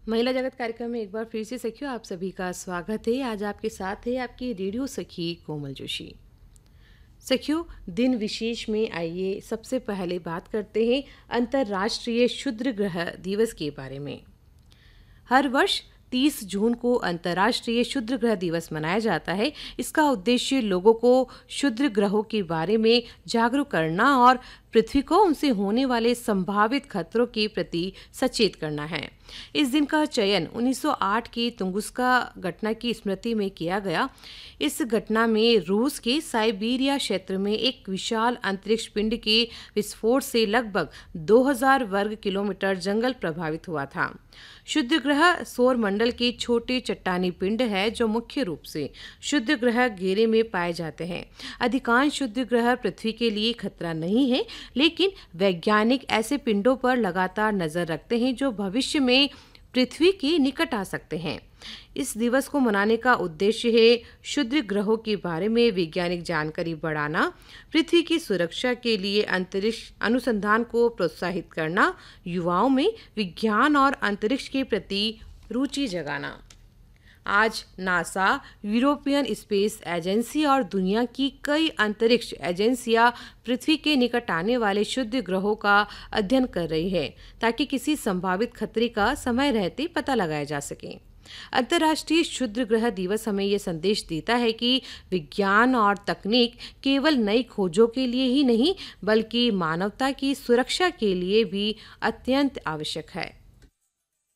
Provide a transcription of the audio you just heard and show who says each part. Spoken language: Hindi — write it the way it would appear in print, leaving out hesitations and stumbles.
Speaker 1: महिला जगत कार्यक्रम में एक बार फिर से सखियों आप सभी का स्वागत है। आज आपके साथ है आपकी रेडियो सखी कोमल जोशी। सखियों, दिन विशेष में आइए सबसे पहले बात करते हैं अंतर्राष्ट्रीय क्षुद्र ग्रह दिवस के बारे में। हर वर्ष 30 जून को अंतर्राष्ट्रीय क्षुद्र ग्रह दिवस मनाया जाता है। इसका उद्देश्य लोगों को क्षुद्र ग्रहों के बारे में जागरूक करना और पृथ्वी को उनसे होने वाले संभावित खतरों के प्रति सचेत करना है। इस दिन का चयन 1908 की तुंगुस्का घटना की स्मृति में किया गया। इस घटना में रूस के साइबेरिया क्षेत्र में एक विशाल अंतरिक्ष पिंड के विस्फोट से लगभग 2000 वर्ग किलोमीटर जंगल प्रभावित हुआ था। क्षुद्र ग्रह सौर मंडल के छोटे चट्टानी पिंड है जो मुख्य रूप से क्षुद्र ग्रह घेरे में पाए जाते हैं। अधिकांश क्षुद्र ग्रह पृथ्वी के लिए खतरा नहीं है, लेकिन वैज्ञानिक ऐसे पिंडों पर लगातार नजर रखते हैं जो भविष्य में पृथ्वी के निकट आ सकते हैं। इस दिवस को मनाने का उद्देश्य है क्षुद्र ग्रहों के बारे में वैज्ञानिक जानकारी बढ़ाना, पृथ्वी की सुरक्षा के लिए अंतरिक्ष अनुसंधान को प्रोत्साहित करना, युवाओं में विज्ञान और अंतरिक्ष के प्रति रुचि जगाना। आज नासा, यूरोपियन स्पेस एजेंसी और दुनिया की कई अंतरिक्ष एजेंसियां पृथ्वी के निकट आने वाले क्षुद्र ग्रहों का अध्ययन कर रही है ताकि किसी संभावित खतरे का समय रहते पता लगाया जा सके। अंतर्राष्ट्रीय क्षुद्र ग्रह दिवस हमें ये संदेश देता है कि विज्ञान और तकनीक केवल नई खोजों के लिए ही नहीं बल्कि मानवता की सुरक्षा के लिए भी अत्यंत आवश्यक है।